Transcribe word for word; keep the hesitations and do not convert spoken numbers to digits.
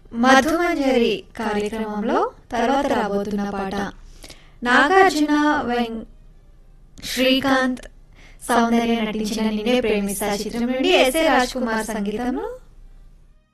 మధుమంజరి కార్యక్రమంలో తర్వాత రాబోతున్న పాట నాగార్జున వెం- శ్రీకాంత్ సౌందర్య నటించిన నిన్నే ప్రేమిస్తా చిత్రం నుండి ఎస్ఏ రాజ్ కుమార్ సంగీతంలో